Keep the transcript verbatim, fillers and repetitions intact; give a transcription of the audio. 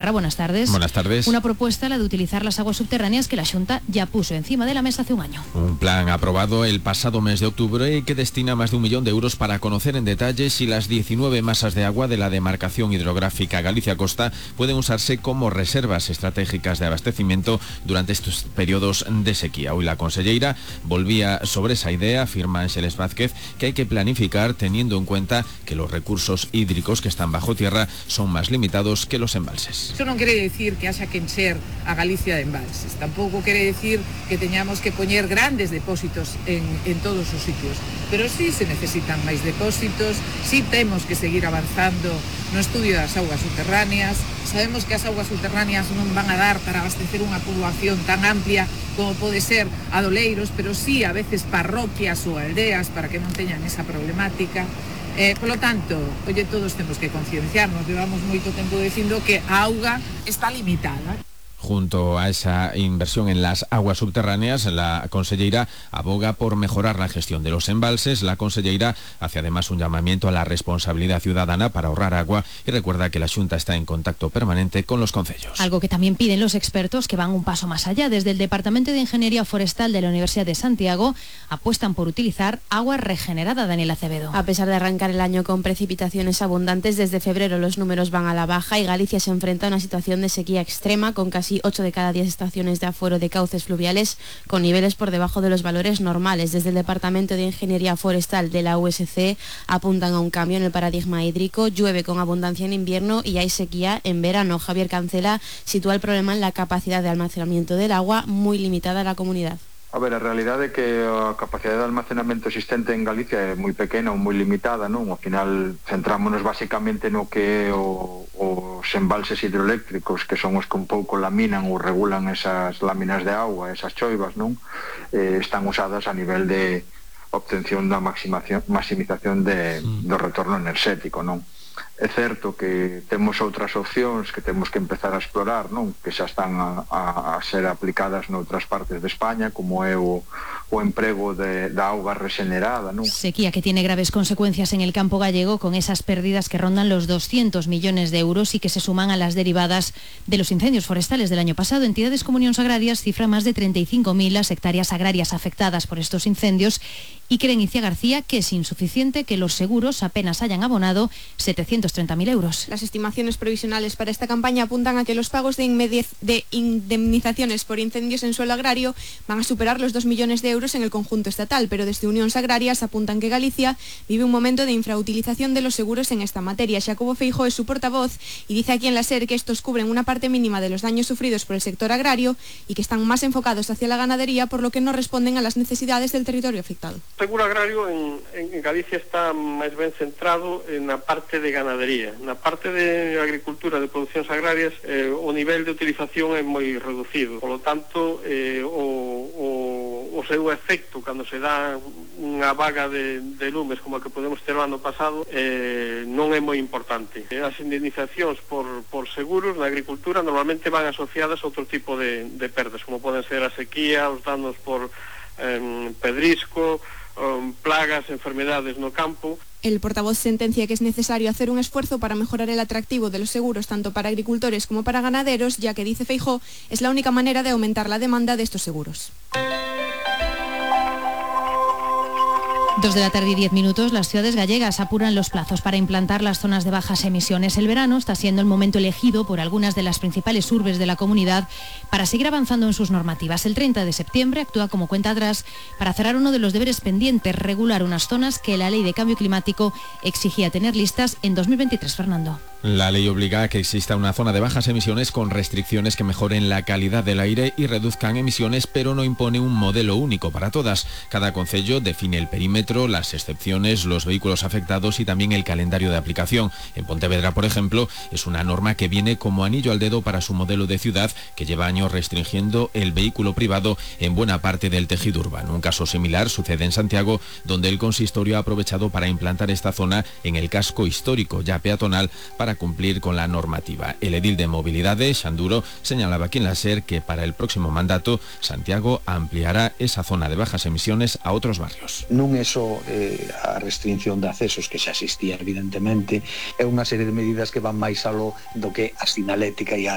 Becerra, buenas tardes. Buenas tardes. Una propuesta, la de utilizar las aguas subterráneas, que la Xunta ya puso encima de la mesa hace un año. Un plan aprobado el pasado mes de octubre que destina más de un millón de euros para conocer en detalle si las diecinueve masas de agua de la demarcación hidrográfica Galicia-Costa pueden usarse como reservas estratégicas de abastecimiento durante estos periodos de sequía. Hoy la conselleira volvía sobre esa idea, afirma Ángeles Vázquez, que hay que planificar teniendo en cuenta que los recursos hídricos que están bajo tierra son más limitados que los embalses. Eso non quere decir que haya que encher a Galicia de embalses, tampouco quere decir que teñamos que poñer grandes depósitos en, en todos os sitios, pero sí se necesitan máis depósitos, sí temos que seguir avanzando no estudio das augas subterráneas. Sabemos que as augas subterráneas non van a dar para abastecer unha poboación tan amplia como pode ser a Doleiros, pero sí a veces parroquias ou aldeas para que non teñan esa problemática. Eh, por lo tanto, oye, todos temos que concienciarnos, llevamos moito tempo dicindo que a auga está limitada. Junto a esa inversión en las aguas subterráneas, la conselleira aboga por mejorar la gestión de los embalses. La conselleira hace además un llamamiento a la responsabilidad ciudadana para ahorrar agua y recuerda que la Xunta está en contacto permanente con los concellos. Algo que también piden los expertos, que van un paso más allá. Desde el Departamento de Ingeniería Forestal de la Universidad de Santiago apuestan por utilizar agua regenerada. Daniel Acevedo. A pesar de arrancar el año con precipitaciones abundantes, desde febrero los números van a la baja y Galicia se enfrenta a una situación de sequía extrema con casi ocho de cada diez estaciones de aforo de cauces fluviales con niveles por debajo de los valores normales. Desde el Departamento de Ingeniería Forestal de la U S C apuntan a un cambio en el paradigma hídrico. Llueve con abundancia en invierno y hay sequía en verano. Javier Cancela sitúa el problema en la capacidad de almacenamiento del agua, muy limitada a la comunidad. A ver, a realidade é que a capacidade de almacenamento existente en Galicia é moi pequena ou moi limitada, non? Ao final centrámonos basicamente no que é o, os embalses hidroeléctricos, que son os que un pouco laminan ou regulan esas láminas de agua, esas choivas, non? Eh, están usadas a nivel de obtención da maximización de, do retorno enerxético, non? É certo que temos outras opcións que temos que empezar a explorar, non? Que xa están a, a, a ser aplicadas noutras partes de España, como é o, o emprego de, da auga regenerada, non? Sequía que tiene graves consecuencias en el campo gallego, con esas pérdidas que rondan los doscientos millones de euros y que se suman a las derivadas de los incendios forestales del año pasado. Entidades como Unións Agrarias cifran más de treinta y cinco mil las hectáreas agrarias afectadas por estos incendios y creen Icía García que es insuficiente que los seguros apenas hayan abonado setecientos treinta mil euros. Las estimaciones provisionales para esta campaña apuntan a que los pagos de, de indemnizaciones por incendios en suelo agrario van a superar los dos millones de euros en el conjunto estatal, pero desde Unións Agrarias apuntan que Galicia vive un momento de infrautilización de los seguros en esta materia. Xacobo Feijóo es su portavoz y dice aquí en la SER que estos cubren una parte mínima de los daños sufridos por el sector agrario y que están más enfocados hacia la ganadería, por lo que no responden a las necesidades del territorio afectado. O seguro agrario en, en Galicia está máis ben centrado na parte de ganadería. Na parte de agricultura, de producións agrarias, eh, o nivel de utilización é moi reducido. Por lo tanto, eh, o, o, o seu efecto cando se dá unha vaga de, de lumes como a que podemos ter o ano pasado eh, non é moi importante. As indemnizacións por, por seguros na agricultura normalmente van asociadas a outro tipo de, de perdas, como poden ser a sequía, os danos por eh, pedrisco, plagas, enfermedades no campo. El portavoz sentencia que es necesario hacer un esfuerzo para mejorar el atractivo de los seguros tanto para agricultores como para ganaderos, ya que, dice Feijóo, es la única manera de aumentar la demanda de estos seguros. Dos de la tarde y diez minutos, las ciudades gallegas apuran los plazos para implantar las zonas de bajas emisiones. El verano está siendo el momento elegido por algunas de las principales urbes de la comunidad para seguir avanzando en sus normativas. El treinta de septiembre actúa como cuenta atrás para cerrar uno de los deberes pendientes, regular unas zonas que la Ley de Cambio Climático exigía tener listas en dos mil veintitrés. Fernando. La ley obliga a que exista una zona de bajas emisiones con restricciones que mejoren la calidad del aire y reduzcan emisiones, pero no impone un modelo único para todas. Cada concello define el perímetro, las excepciones, los vehículos afectados y también el calendario de aplicación. En Pontevedra, por ejemplo, es una norma que viene como anillo al dedo para su modelo de ciudad, que lleva años restringiendo el vehículo privado en buena parte del tejido urbano. Un caso similar sucede en Santiago, donde el consistorio ha aprovechado para implantar esta zona en el casco histórico, ya peatonal, para cumplir con la normativa. El edil de Mobilidades, Xanduro, señalaba aquí en la SER que para el próximo mandato Santiago ampliará esa zona de bajas emisiones a otros barrios. Non é só eh, a restricción de accesos que xa existía, evidentemente, é unha serie de medidas que van máis aló do que a sinalética e a